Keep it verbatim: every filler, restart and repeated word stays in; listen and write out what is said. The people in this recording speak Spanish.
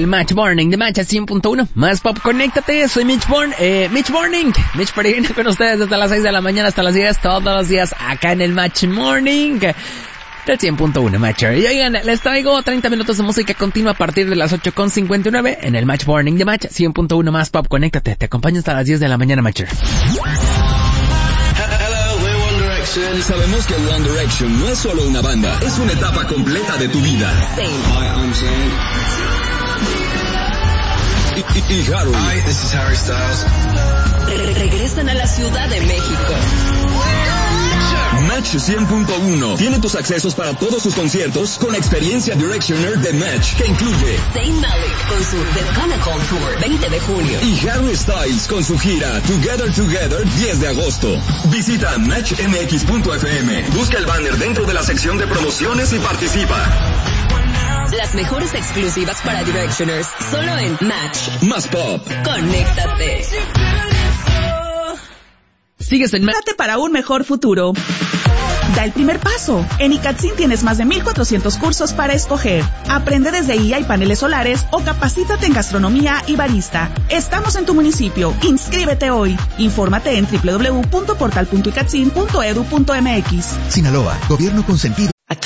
Match Morning de Match cien punto uno. Más pop, conéctate. Soy Mitch Born, eh, Mitch Morning. Mitch Peregrino con ustedes desde las seis de la mañana hasta las diez, todos los días acá en el Match Morning del cien punto uno Matcher. Y oigan, les traigo treinta minutos de música continua a partir de las ocho con cincuenta y nueve en el Match Morning de Match cien punto uno. Más pop, conéctate. Te acompaño hasta las diez de la mañana, Matcher. Sabemos que One Direction no es solo una banda, es una etapa completa de tu vida. Hi, I'm Zayn. Y, y, y Harry. Hi, this is Harry Styles. Re- regresan a la Ciudad de México. Match cien punto uno tiene tus accesos para todos sus conciertos con la experiencia Directioner de Match, que incluye Zayn Malik con su The Pinnacle Tour veinte de junio y Harry Styles con su gira Together Together diez de agosto. Visita match m x punto f m, busca el banner dentro de la sección de promociones y participa. Las mejores exclusivas para Directioners, solo en Match. Más pop. Conéctate. Sigues en Match. Prepárate para un mejor futuro. Da el primer paso. En ICATSIN tienes más de mil cuatrocientos cursos para escoger. Aprende desde I A y paneles solares o capacítate en gastronomía y barista. Estamos en tu municipio. Inscríbete hoy. Infórmate en doble u doble u doble u punto portal punto icatsin punto e d u punto m x. Sinaloa, gobierno consentido.